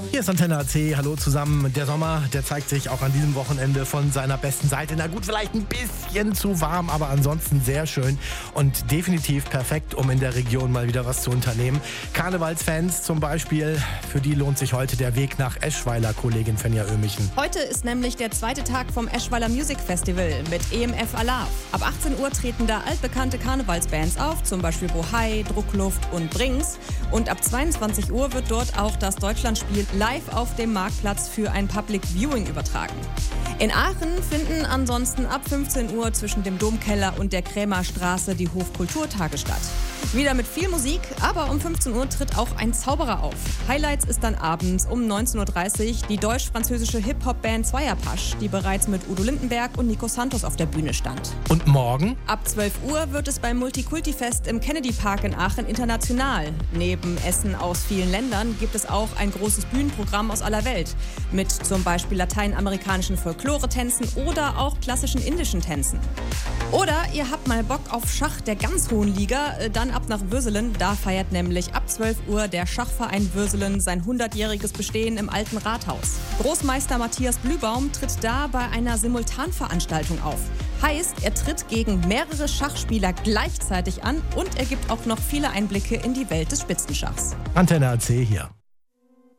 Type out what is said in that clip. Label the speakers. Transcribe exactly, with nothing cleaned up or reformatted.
Speaker 1: Hier ist Antenne A C, hallo zusammen. Der Sommer, der zeigt sich auch an diesem Wochenende von seiner besten Seite. Na gut, vielleicht ein bisschen zu warm, aber ansonsten sehr schön und definitiv perfekt, um in der Region mal wieder was zu unternehmen. Karnevalsfans zum Beispiel, für die lohnt sich heute der Weg nach Eschweiler, Kollegin Fenja Ömichen.
Speaker 2: Heute ist nämlich der zweite Tag vom Eschweiler Music Festival mit E M F Alarv. Ab achtzehn Uhr treten da altbekannte Karnevalsbands auf, zum Beispiel Bohai, Druckluft und Brings. Und ab zweiundzwanzig Uhr wird dort auch das Deutschlandspiel live auf dem Marktplatz für ein Public Viewing übertragen. In Aachen finden ansonsten ab fünfzehn Uhr zwischen dem Domkeller und der Krämerstraße die Hofkulturtage statt. Wieder mit viel Musik, aber um fünfzehn Uhr tritt auch ein Zauberer auf. Highlights ist dann abends um neunzehn Uhr dreißig die deutsch-französische Hip-Hop-Band Zweierpasch, die bereits mit Udo Lindenberg und Nico Santos auf der Bühne stand.
Speaker 1: Und morgen?
Speaker 2: Ab zwölf Uhr wird es beim Multikulti-Fest im Kennedy Park in Aachen international. Neben Essen aus vielen Ländern gibt es auch ein großes Bühnenprogramm aus aller Welt. Mit zum Beispiel lateinamerikanischen Folklore-Tänzen oder auch klassischen indischen Tänzen. Oder ihr habt mal Bock auf Schach der ganz hohen Liga, dann ab nach Würselen. Da feiert nämlich ab zwölf Uhr der Schachverein Würselen sein hundertjähriges Bestehen im alten Rathaus. Großmeister Matthias Blühbaum tritt da bei einer Simultanveranstaltung auf. Heißt, er tritt gegen mehrere Schachspieler gleichzeitig an und er gibt auch noch viele Einblicke in die Welt des Spitzenschachs.
Speaker 1: Antenne A C hier.